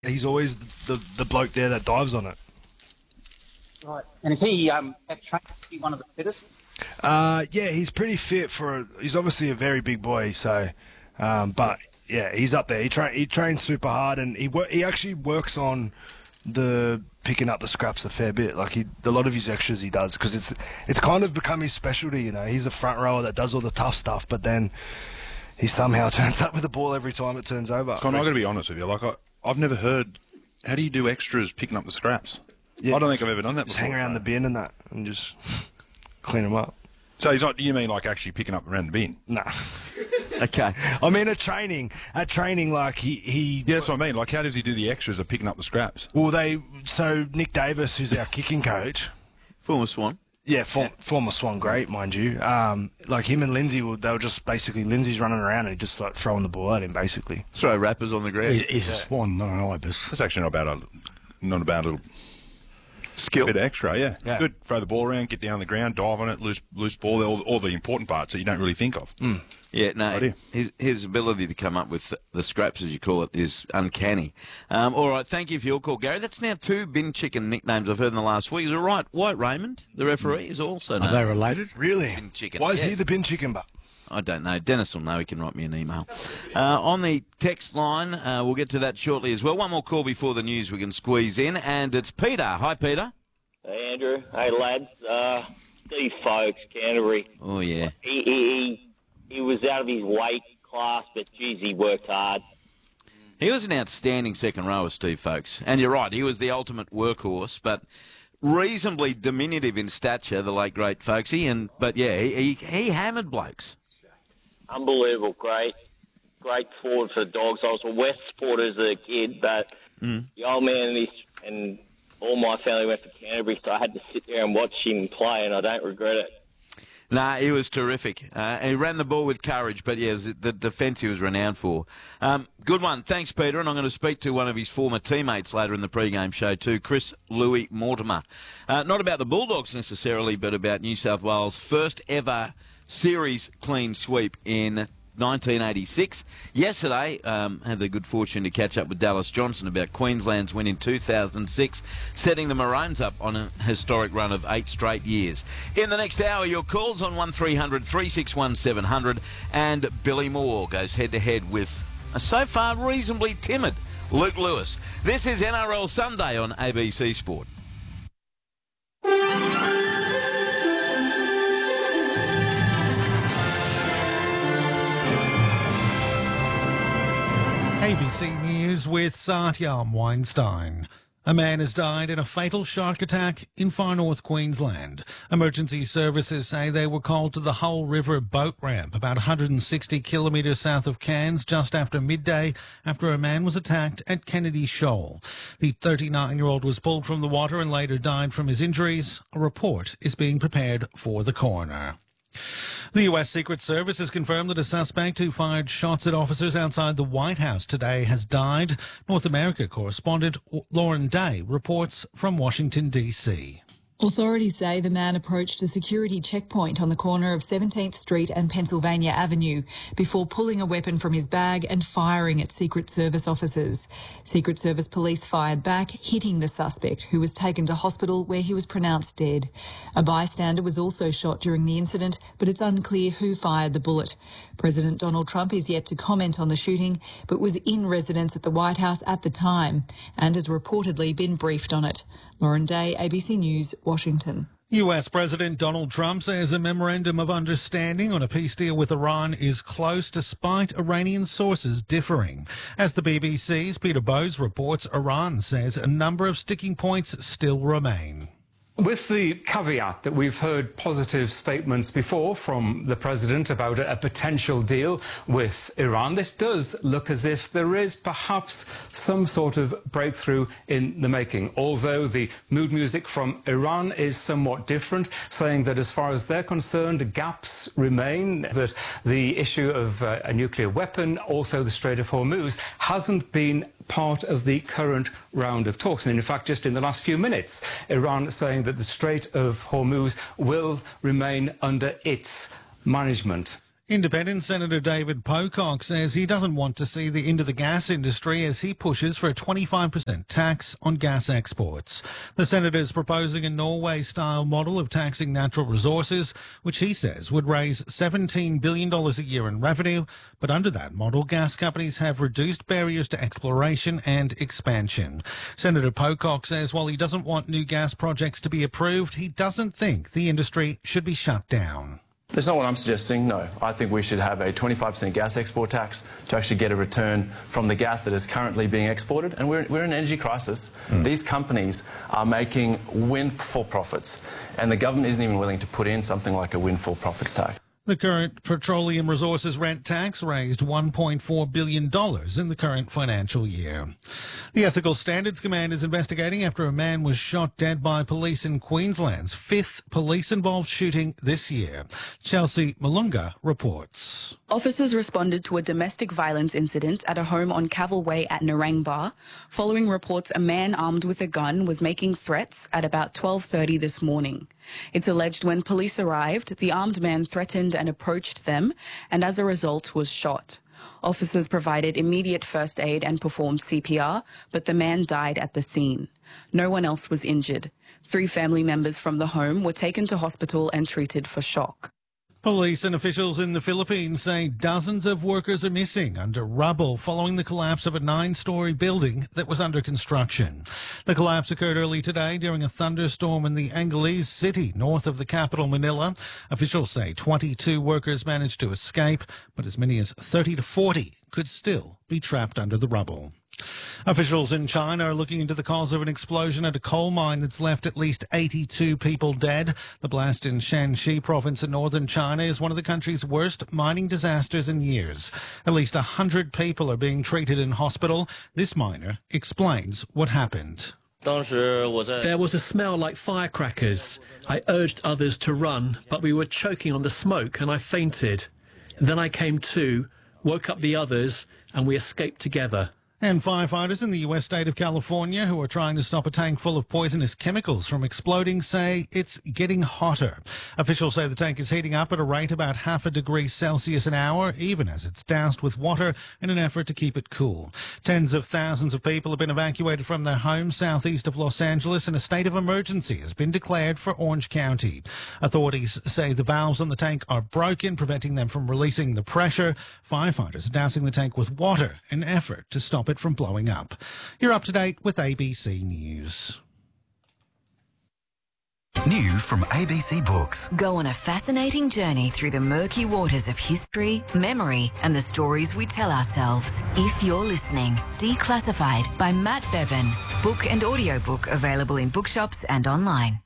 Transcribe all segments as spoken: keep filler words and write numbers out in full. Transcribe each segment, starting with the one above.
he's always the, the, the bloke there that dives on it. Right. And is he um, at training one of the fittest? Uh, yeah, he's pretty fit for. A, he's obviously a very big boy, so. Um, but yeah, he's up there. He tra- he trains super hard, and he wor- he actually works on the picking up the scraps a fair bit. Like he, a lot of his extras he does because it's it's kind of become his specialty. You know, he's a front rower that does all the tough stuff, but then he somehow turns up with the ball every time it turns over. Con, I've got to be honest with you. Like I, I've never heard. How do you do extras picking up the scraps? Yeah, I don't think I've ever done that just before. hang around the bin and that, and just clean them up. So he's not. You mean like actually picking up around the bin? Nah. Okay. I mean, at training, at training, like he, he. Yeah, that's what I mean. Like, how does he do the extras of picking up the scraps? Well, they. So Nick Davis, who's our kicking coach, Former Swan. yeah, for, former Swan great, mind you. Um, like him and Lindsay, will they were just basically Lindsay's running around and he just like throwing the ball at him, basically. Throw wrappers on the ground. He- He's a swan, not an ibis. That's actually not bad. A, not a bad little Skill. bit of extra. Yeah. Yeah. Good. Throw the ball around, get down on the ground, dive on it, loose loose ball. All, all the important parts that you don't really think of. Mm. Yeah, no, Idea. his, his ability to come up with the scraps, as you call it, is uncanny. Um, all right, thank you for your call, Gary. That's now two bin chicken nicknames I've heard in the last week. Is it right? White Raymond, the referee, is also Are known. they related? Really? Bin chicken. Why is he Yes. the bin chicken? But I don't know. Dennis will know. He can write me an email. Uh, on the text line, uh, we'll get to that shortly as well. One more call before the news we can squeeze in, and it's Peter. Hi, Peter. Hey, Andrew. Hey, lads. Uh, Steve Folkes, Canterbury. Oh, yeah. He, he, he, he was out of his weight class, but, geez, he worked hard. He was an outstanding second rower, Steve Folkes. And you're right, he was the ultimate workhorse, but reasonably diminutive in stature, the late, great Folkesy. And, but, yeah, he, he, he hammered blokes. Unbelievable. Great. Great forward for the Dogs. I was a West supporter as a kid, but Mm. the old man and, his, and all my family went to Canterbury, so I had to sit there and watch him play, and I don't regret it. Nah, he was terrific. Uh, he ran the ball with courage, but yeah, it was the defence he was renowned for. Um, good one. Thanks, Peter. And I'm going to speak to one of his former teammates later in the pre-game show too, Chris Louis Mortimer. Uh, not about the Bulldogs necessarily, but about New South Wales' first ever series clean sweep in nineteen eighty-six. Yesterday, um, had the good fortune to catch up with Dallas Johnson about Queensland's win in two thousand six, setting the Maroons up on a historic run of eight straight years. In the next hour, your calls on one three hundred three six one seven hundred, and Billy Moore goes head-to-head with a so far reasonably timid Luke Lewis. This is N R L Sunday on A B C Sport. A B C News with Satyam Weinstein. A man has died in a fatal shark attack in Far North Queensland. Emergency services say they were called to the Hull River boat ramp about one hundred sixty kilometres south of Cairns just after midday after a man was attacked at Kennedy Shoal. The thirty-nine-year-old was pulled from the water and later died from his injuries. A report is being prepared for the coroner. The U S Secret Service has confirmed that a suspect who fired shots at officers outside the White House today has died. North America correspondent Lauren Day reports from Washington, D C. Authorities say the man approached a security checkpoint on the corner of seventeenth Street and Pennsylvania Avenue before pulling a weapon from his bag and firing at Secret Service officers. Secret Service police fired back, hitting the suspect, who was taken to hospital where he was pronounced dead. A bystander was also shot during the incident, but it's unclear who fired the bullet. President Donald Trump is yet to comment on the shooting, but was in residence at the White House at the time and has reportedly been briefed on it. Lauren Day, A B C News, Washington. U S President Donald Trump says a memorandum of understanding on a peace deal with Iran is close despite Iranian sources differing. As the B B C's Peter Bowes reports, Iran says a number of sticking points still remain. With the caveat that we've heard positive statements before from the president about a, a potential deal with Iran, this does look as if there is perhaps some sort of breakthrough in the making, although the mood music from Iran is somewhat different, saying that as far as they're concerned, gaps remain, that the issue of uh, a nuclear weapon, also the Strait of Hormuz, hasn't been part of the current round of talks. And in fact, just in the last few minutes, Iran saying that the Strait of Hormuz will remain under its management. Independent Senator David Pocock says he doesn't want to see the end of the gas industry as he pushes for a twenty-five percent tax on gas exports. The senator is proposing a Norway-style model of taxing natural resources, which he says would raise seventeen billion dollars a year in revenue. But under that model, gas companies have reduced barriers to exploration and expansion. Senator Pocock says while he doesn't want new gas projects to be approved, he doesn't think the industry should be shut down. That's not what I'm suggesting, no. I think we should have a twenty-five percent gas export tax to actually get a return from the gas that is currently being exported. And we're, we're in an energy crisis. Mm. These companies are making windfall profits, and the government isn't even willing to put in something like a windfall profits tax. The current Petroleum Resources Rent Tax raised one point four billion dollars in the current financial year. The Ethical Standards Command is investigating after a man was shot dead by police in Queensland's fifth police-involved shooting this year. Chelsea Malunga reports. Officers responded to a domestic violence incident at a home on Cavill Way at Narangba, following reports a man armed with a gun was making threats at about twelve thirty this morning. It's alleged when police arrived, the armed man threatened and approached them, and as a result was shot. Officers provided immediate first aid and performed C P R, but the man died at the scene. No one else was injured. Three family members from the home were taken to hospital and treated for shock. Police and officials in the Philippines say dozens of workers are missing under rubble following the collapse of a nine-storey building that was under construction. The collapse occurred early today during a thunderstorm in the Angeles city north of the capital, Manila. Officials say twenty-two workers managed to escape, but as many as thirty to forty could still be trapped under the rubble. Officials in China are looking into the cause of an explosion at a coal mine that's left at least eighty-two people dead. The blast in Shanxi province in northern China is one of the country's worst mining disasters in years. At least one hundred people are being treated in hospital. This miner explains what happened. There was a smell like firecrackers. I urged others to run, but we were choking on the smoke and I fainted. Then I came to, woke up the others, and we escaped together. And firefighters in the U S state of California who are trying to stop a tank full of poisonous chemicals from exploding say it's getting hotter. Officials say the tank is heating up at a rate about half a degree Celsius an hour, even as it's doused with water in an effort to keep it cool. Tens of thousands of people have been evacuated from their homes southeast of Los Angeles, and a state of emergency has been declared for Orange County. Authorities say the valves on the tank are broken, preventing them from releasing the pressure. Firefighters are dousing the tank with water in an effort to stop it from blowing up. You're up to date with A B C News. New from A B C Books. Go on a fascinating journey through the murky waters of history, memory, and the stories we tell ourselves. If you're listening, Declassified by Matt Bevan. Book and audiobook available in bookshops and online.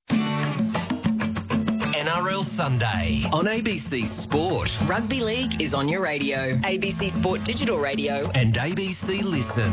N R L Sunday on A B C Sport. Rugby League is on your radio. A B C Sport Digital Radio. And A B C Listen.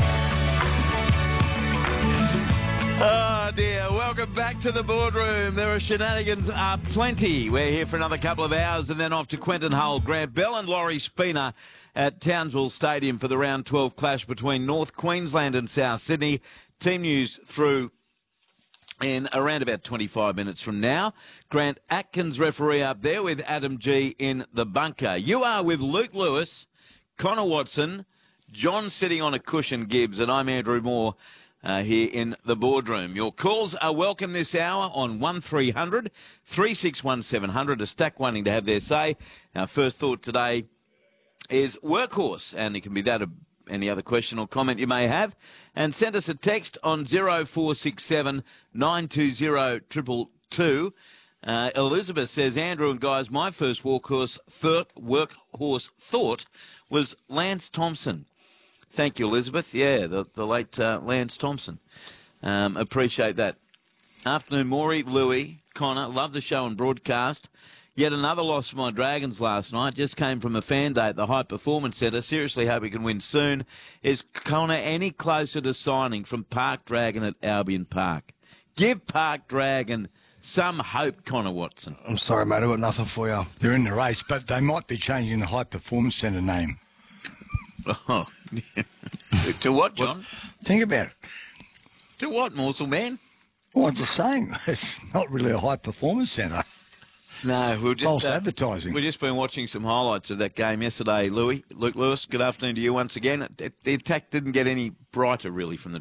Oh dear, welcome back to the boardroom. There are shenanigans are plenty. We're here for another couple of hours and then off to Quentin Hull. Grant Bell and Laurie Spina at Townsville Stadium for the round twelve clash between North Queensland and South Sydney. Team news through in around about twenty-five minutes from now. Grant Atkins, referee, up there with Adam G in the bunker. You are with Luke Lewis, Connor Watson, John sitting on a cushion, Gibbs, and I'm Andrew Moore uh, here in the boardroom. Your calls are welcome this hour on one three hundred, three six one, seven hundred. A stack wanting to have their say. Our first thought today is workhorse, and it can be that of any other question or comment you may have. And send us a text on zero four six seven, nine two zero, two two two. Uh, Elizabeth says, Andrew and guys, my first workhorse thought, workhorse thought was Lance Thompson. Thank you, Elizabeth. Yeah, the, the late uh, Lance Thompson. Um, appreciate that. Afternoon, Maury, Louis, Connor. Love the show and broadcast. Yet another loss for my Dragons last night. Just came from a fan day at the High Performance Centre. Seriously hope we can win soon. Is Connor any closer to signing from Park Dragon at Albion Park? Give Park Dragon some hope, Connor Watson. I'm sorry, mate. I've got nothing for you. They're in the race, but they might be changing the High Performance Centre name. Oh, to what, John? Think about it. To what, Morsel Man? Well, I'm just saying, it's not really a high performance centre. No, we've just false uh, advertising. We've just been watching some highlights of that game yesterday, Louis. Luke Lewis, good afternoon to you once again. It, it, the attack didn't get any brighter, really, from the